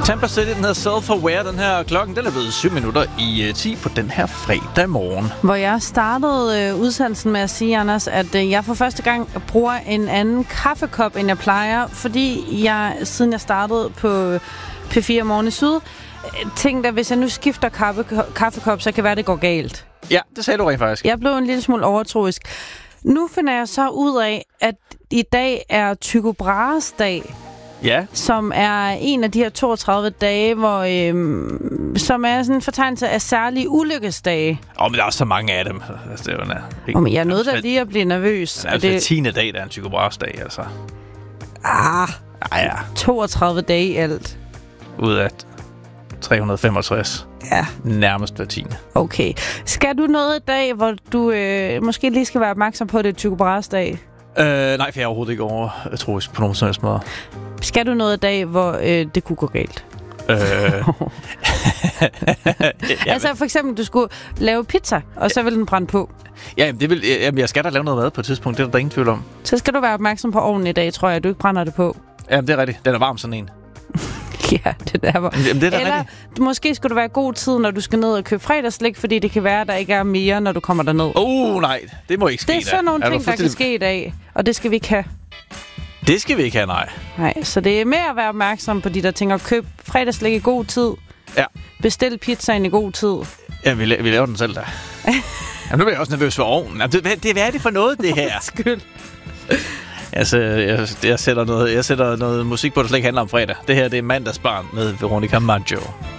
10%, den hedder Self-Aware, den her klokken, den er blevet 7 minutter i 10 på den her fredag morgen. Hvor jeg startede udsendelsen med at sige, Anders, at jeg for første gang bruger en anden kaffekop, end jeg plejer, fordi jeg, siden jeg startede på P4 Morgen i Syd, tænkte, at hvis jeg nu skifter kaffekop, så kan være, det går galt. Ja, det sagde du rent faktisk. Jeg blev en lille smule overtroisk. Nu finder jeg så ud af, at i dag er Tycho Brahes dag. Ja. Som er en af de her 32 dage, hvor, som er sådan en fortegnelse af særlige ulykkesdage. Men der er også så mange af dem. Altså, det er jo men jeg er nødt til lige at blive nervøs. Det er altså 10. dag, der er en Tycho Brahes dag, altså. Ja. 32 dage i alt. Ud af 365. Ja. Nærmest hver 10. Okay. Skal du noget i dag, hvor du måske lige skal være opmærksom på, at det er Tycho Brahes dag? Nej, for jeg er overhovedet ikke overtroisk på nogen sådan måde. Skal du noget i dag, hvor det kunne gå galt? Altså for eksempel, du skulle lave pizza, og så vil den brænde på. Ja, jeg skal da lave noget mad på et tidspunkt, det er der ingen tvivl om. Så skal du være opmærksom på ovnen i dag, tror jeg, du ikke brænder det på. Jamen, det er rigtigt. Den er varm sådan en. Ja, det der var. Jamen, det er eller måske skulle du være god tid, når du skal ned og købe fredagslik, fordi det kan være, at der ikke er mere, når du kommer derned. Nej, det må ikke ske. Det er sådan nogle ting, der kan ske i dag, og det skal vi ikke have. Det skal vi ikke have, nej. Nej, så det er mere at være opmærksom på de der ting, og køb fredagslik i god tid. Ja. Bestil pizzaen i god tid. Ja, vi laver den selv, da. Jamen, nu bliver jeg også nervøs for ovnen. Hvad er det for noget, det her? Skyld. Altså, jeg sætter noget musik på, der slet ikke handler om fredag. Det her, det er Mandagsbarn med Veronica Maggio.